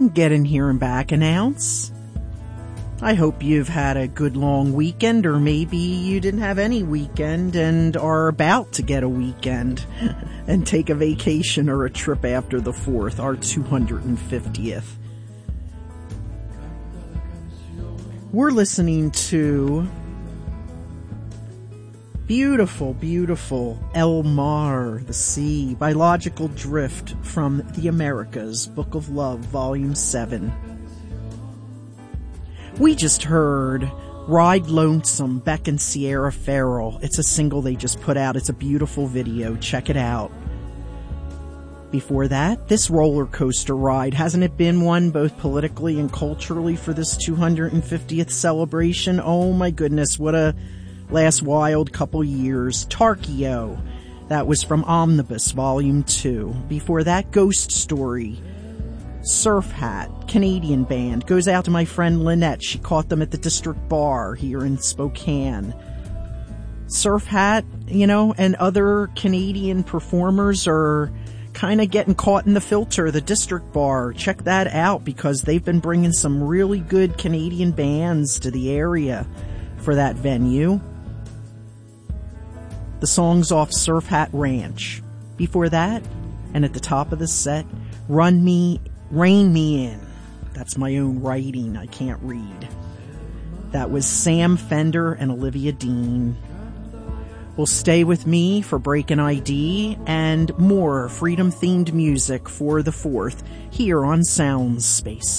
Get in here and back an ounce. I hope you've had a good long weekend, or maybe you didn't have any weekend and are about to get a weekend and take a vacation or a trip after the 4th, our 250th. We're listening to beautiful, beautiful El Mar, the Sea, by Logical Drift from The Americas, Book of Love, Volume 7. We just heard Ride Lonesome, Beck and Sierra Farrell. It's a single they just put out. It's a beautiful video. Check it out. Before that, this roller coaster ride. Hasn't it been one both politically and culturally for this 250th celebration? Oh my goodness, what a last wild couple years. Tarkio. That was from Omnibus, Volume 2. Before that, Ghost Story. Surf Hat, Canadian band. Goes out to my friend Lynette. She caught them at the District Bar here in Spokane. Surf Hat, and other Canadian performers are kind of getting caught in the filter, the District Bar. Check that out because they've been bringing some really good Canadian bands to the area for that venue. The song's off Surf Hat Ranch. Before that, and at the top of the set, Rain Me In. That's my own writing. I can't read. That was Sam Fender and Olivia Dean. Well, stay with me for Breakin' ID and more freedom-themed music for the 4th here on Soundspace.